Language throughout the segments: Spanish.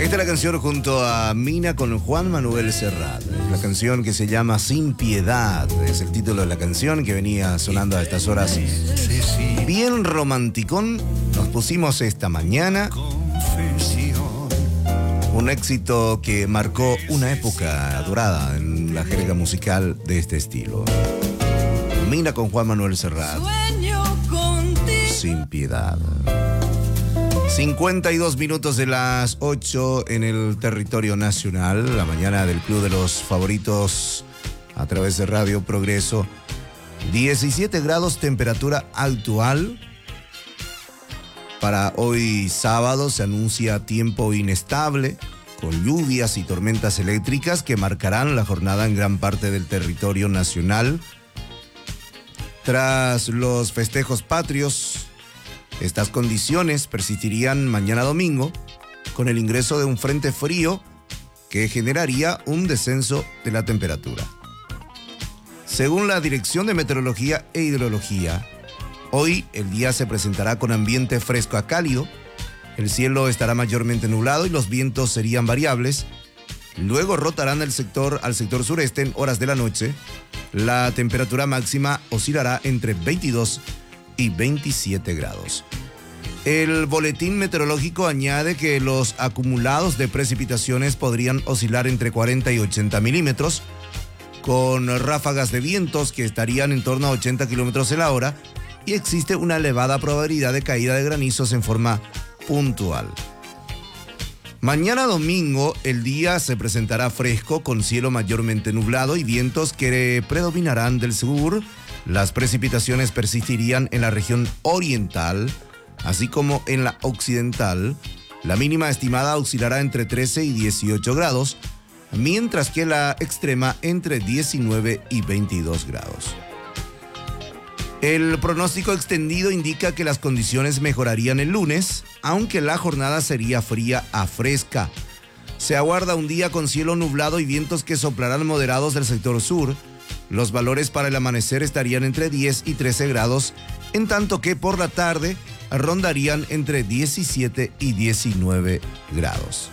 Esta es la canción junto a Mina con Juan Manuel Serrat. Es la canción que se llama Sin Piedad. Es el título de la canción que venía sonando a estas horas. Bien romanticón. Nos pusimos esta mañana. Un éxito que marcó una época dorada en la jerga musical de este estilo. Mina con Juan Manuel Serrat. Sin Piedad. 52 minutos de las 8 en el territorio nacional, la mañana del Club de los Favoritos a través de Radio Progreso. 17 grados temperatura actual. Para hoy sábado se anuncia tiempo inestable, con lluvias y tormentas eléctricas que marcarán la jornada en gran parte del territorio nacional. Tras los festejos patrios, estas condiciones persistirían mañana domingo con el ingreso de un frente frío que generaría un descenso de la temperatura. Según la Dirección de Meteorología e Hidrología, hoy el día se presentará con ambiente fresco a cálido, el cielo estará mayormente nublado y los vientos serían variables. Luego rotarán al sector sureste en horas de la noche. La temperatura máxima oscilará entre 22 y 27 grados. El boletín meteorológico añade que los acumulados de precipitaciones podrían oscilar entre 40 y 80 milímetros, con ráfagas de vientos que estarían en torno a 80 kilómetros en la hora, y existe una elevada probabilidad de caída de granizos en forma puntual. Mañana domingo el día se presentará fresco con cielo mayormente nublado y vientos que predominarán del sur. Las precipitaciones persistirían en la región oriental, así como en la occidental. La mínima estimada oscilará entre 13 y 18 grados, mientras que la extrema entre 19 y 22 grados. El pronóstico extendido indica que las condiciones mejorarían el lunes, aunque la jornada sería fría a fresca. Se aguarda un día con cielo nublado y vientos que soplarán moderados del sector sur. Los valores para el amanecer estarían entre 10 y 13 grados, en tanto que por la tarde rondarían entre 17 y 19 grados.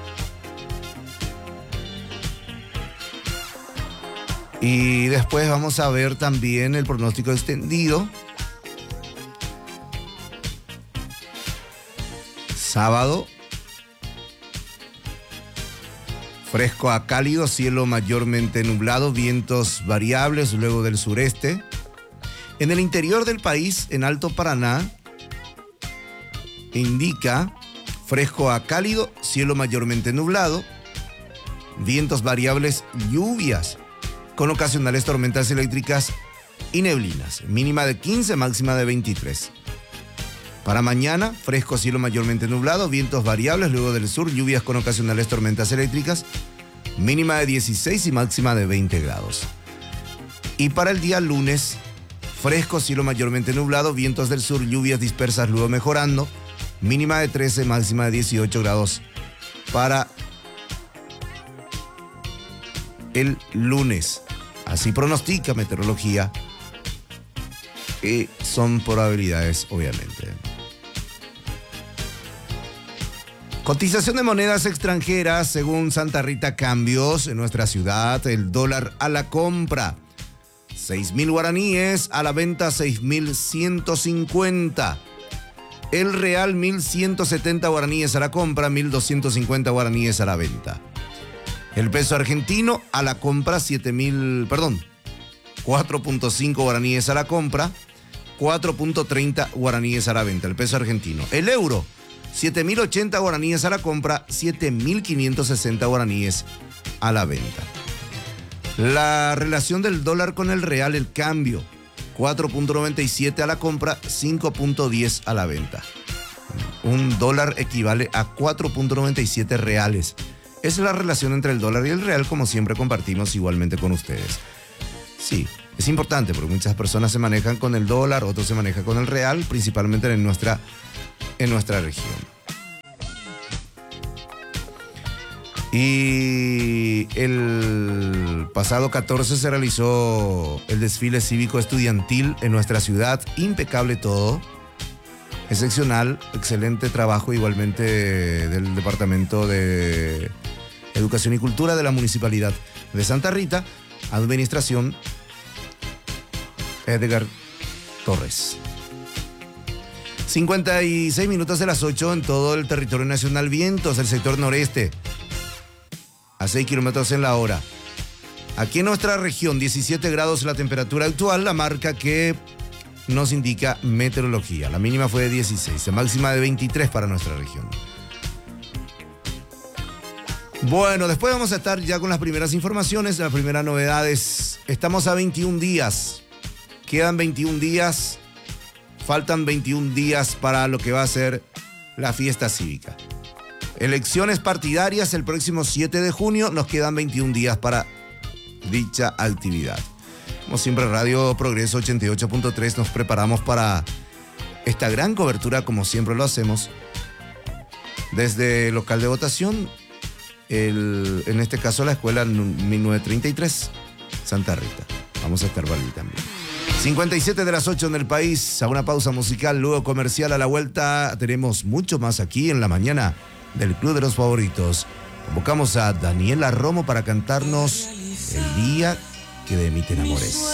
Y después vamos a ver también el pronóstico extendido. Sábado, fresco a cálido, cielo mayormente nublado, vientos variables luego del sureste. En el interior del país, en Alto Paraná, indica fresco a cálido, cielo mayormente nublado, vientos variables, lluvias, con ocasionales tormentas eléctricas y neblinas, mínima de 15, máxima de 23. Para mañana, fresco, cielo mayormente nublado, vientos variables, luego del sur, lluvias con ocasionales tormentas eléctricas, mínima de 16 y máxima de 20 grados. Y para el día lunes, fresco, cielo mayormente nublado, vientos del sur, lluvias dispersas, luego mejorando, mínima de 13, máxima de 18 grados para el lunes. Así pronostica meteorología, y son probabilidades, obviamente. Cotización de monedas extranjeras según Santa Rita Cambios en nuestra ciudad. El dólar a la compra 6.000 guaraníes, a la venta 6.150. El real 1.170 guaraníes a la compra, 1.250 guaraníes a la venta. El peso argentino a la compra 4.5 guaraníes a la compra, 4.30 guaraníes a la venta, el peso argentino. El euro, 7.080 guaraníes a la compra, 7.560 guaraníes a la venta. La relación del dólar con el real, el cambio, 4.97 a la compra, 5.10 a la venta. Un dólar equivale a 4.97 reales. Esa es la relación entre el dólar y el real, como siempre compartimos igualmente con ustedes. Sí, es importante porque muchas personas se manejan con el dólar, otros se manejan con el real, principalmente en nuestra región. Y el pasado 14 se realizó el desfile cívico estudiantil en nuestra ciudad, impecable todo. excepcional, excelente trabajo igualmente del Departamento de Educación y Cultura de la Municipalidad de Santa Rita, Administración Edgar Torres. 56 minutos de las 8 en todo el territorio nacional. Vientos del sector noreste a 6 kilómetros en la hora. Aquí en nuestra región, 17 grados la temperatura actual, la marca que nos indica meteorología. La mínima fue de 16, la máxima de 23 para nuestra región. Bueno, después vamos a estar ya con las primeras informaciones, las primeras novedades. Estamos a 21 días. Quedan 21 días. Faltan 21 días para lo que va a ser la fiesta cívica. Elecciones partidarias el próximo 7 de junio. Nos quedan 21 días para dicha actividad. Como siempre, Radio Progreso 88.3 nos preparamos para esta gran cobertura, como siempre lo hacemos, desde el local de votación, en este caso la escuela 1933, Santa Rita. Vamos a estar por allí también. 57 de las 8 en el país, a una pausa musical, luego comercial. A la vuelta tenemos mucho más aquí en la mañana del Club de los Favoritos. Convocamos a Daniela Romo para cantarnos El día que de mí te enamores.